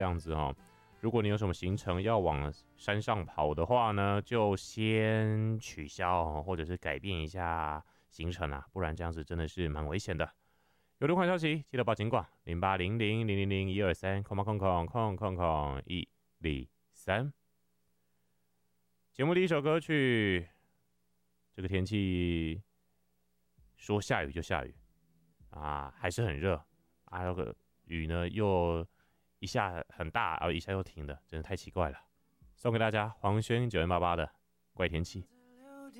这样子哦。如果你有什么行程要往山上跑的话呢，就先取消或者是改变一下行程啊，不然这样子真的是蛮危险的。有路况消息记得报警广0800000123，123。节目第一首歌曲，这个天气说下雨就下雨啊，还是很热啊，那个雨呢又一下很大，然后一下又停的，真的太奇怪了。送给大家黄轩988的怪天气。